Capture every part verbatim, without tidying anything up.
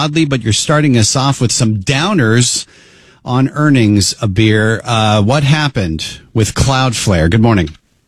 broadly, but you're starting us off with some downers on earnings, Abir. Uh, what happened with Cloudflare? Good morning.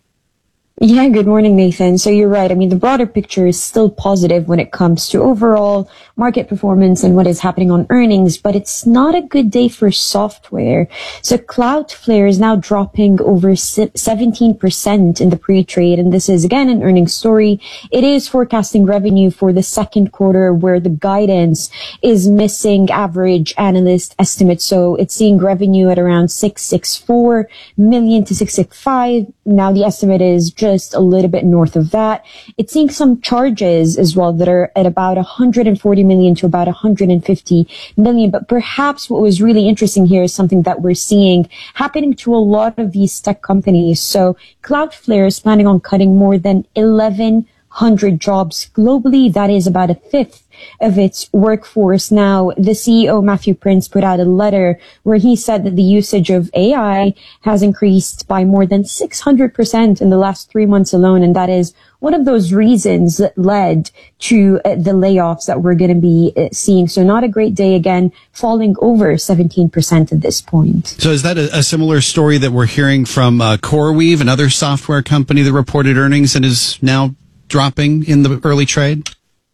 Yeah, good morning, Nathan. So you're right. I mean, the broader picture is still positive when it comes to overall market performance and what is happening on earnings, but it's not a good day for software. So Cloudflare is now dropping over seventeen percent in the pre-trade, and this is, again, an earnings story. It is forecasting revenue for the second quarter where the guidance is missing average analyst estimates. So it's seeing revenue at around six hundred sixty-four million to six hundred sixty-five. Now the estimate is just a little bit north of that. It's seeing some charges as well that are at about one hundred forty million to about one hundred fifty million. But perhaps what was really interesting here is something that we're seeing happening to a lot of these tech companies. So Cloudflare is planning on cutting more than eleven hundred jobs globally. That is about a fifth of its workforce. Now, the C E O, Matthew Prince, put out a letter where he said that the usage of A I has increased by more than six hundred percent in the last three months alone. And that is one of those reasons that led to uh, the layoffs that we're going to be uh, seeing. So not a great day, again, falling over seventeen percent at this point. So is that a, a similar story that we're hearing from uh, CoreWeave, another software company that reported earnings and is now dropping in the early trade?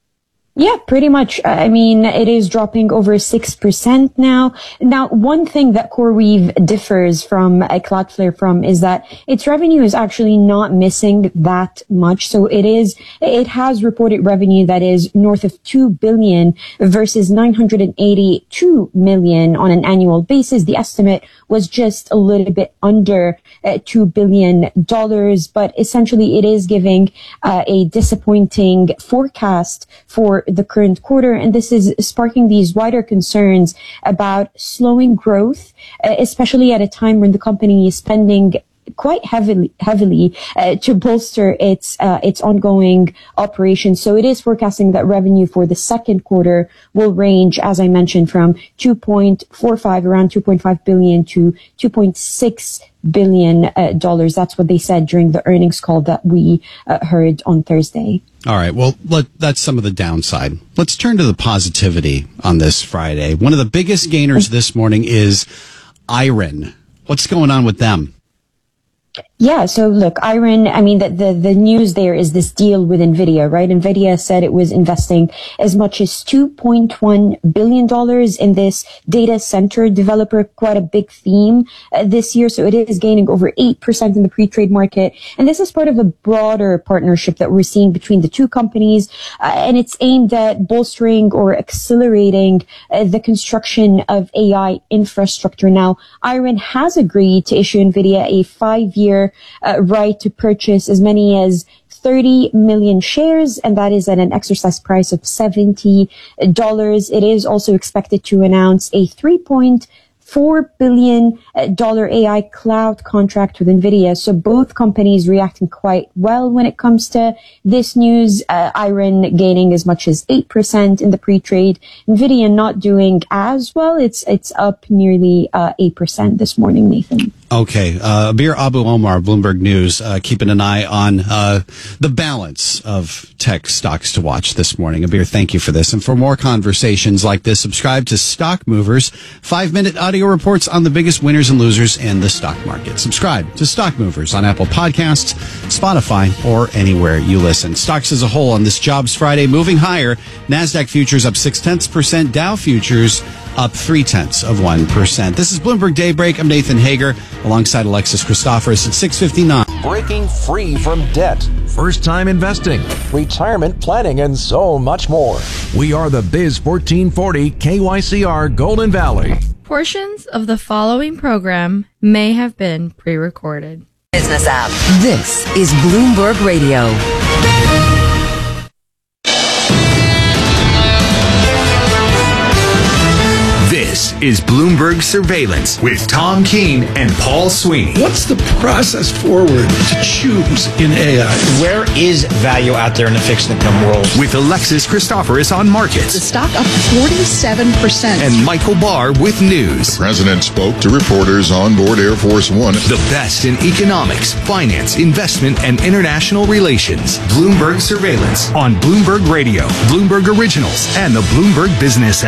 Yeah, pretty much. I mean, it is dropping over six percent now. Now, one thing that CoreWeave differs from uh, Cloudflare from is that its revenue is actually not missing that much. So it is, it has reported revenue that is north of two billion versus nine hundred eighty-two million on an annual basis. The estimate was just a little bit under uh, two billion dollars, but essentially it is giving uh, a disappointing forecast for the current quarter, and this is sparking these wider concerns about slowing growth, uh, especially at a time when the company is spending quite heavily heavily uh, to bolster its uh, its ongoing operations. So it is forecasting that revenue for the second quarter will range, as I mentioned, from two point four five around two point five billion to two point six billion uh, dollars. That's what they said during the earnings call that we uh, heard on Thursday. All right. Well, let, that's some of the downside. Let's turn to the positivity on this Friday. One of the biggest gainers this morning is Iron. What's going on with them? Yeah, so look, Iron, I mean, the, the, the news there is this deal with NVIDIA, right? NVIDIA said it was investing as much as two point one billion dollars in this data center developer, quite a big theme uh, this year. So it is gaining over eight percent in the pre-trade market. And this is part of a broader partnership that we're seeing between the two companies. Uh, and it's aimed at bolstering or accelerating uh, the construction of A I infrastructure. Now, Iron has agreed to issue NVIDIA a five-year Uh, right to purchase as many as thirty million shares, and that is at an exercise price of seventy dollars. It is also expected to announce a three point four billion dollars A I cloud contract with NVIDIA. So both companies reacting quite well when it comes to this news. Uh, Iron gaining as much as eight percent in the pre-trade. NVIDIA not doing as well. It's, it's up nearly uh, eight percent this morning, Nathan. Okay. Uh, Abir Abu Omar, Bloomberg News, uh, keeping an eye on uh, the balance of tech stocks to watch this morning. Abir, thank you for this. And for more conversations like this, subscribe to Stock Movers, five-minute audio reports on the biggest winners and losers in the stock market. Subscribe to Stock Movers on Apple Podcasts, Spotify, or anywhere you listen. Stocks as a whole on this Jobs Friday moving higher. NASDAQ futures up six-tenths percent. Dow futures up three-tenths of one percent. This is Bloomberg Daybreak. I'm Nathan Hager, alongside Alexis Christoforous at six fifty-nine. Breaking free from debt. First-time investing. Retirement planning and so much more. We are the Biz fourteen forty K Y C R Golden Valley. Portions of the following program may have been pre-recorded. Business app. This is Bloomberg Radio. This is Bloomberg Surveillance with Tom Keene and Paul Sweeney. What's the process forward to choose in A I? Where is value out there in the fixed income world? With Alexis Christoforous on markets. The stock up forty-seven percent. And Michael Barr with news. The president spoke to reporters on board Air Force One. The best in economics, finance, investment, and international relations. Bloomberg Surveillance on Bloomberg Radio, Bloomberg Originals, and the Bloomberg Business app.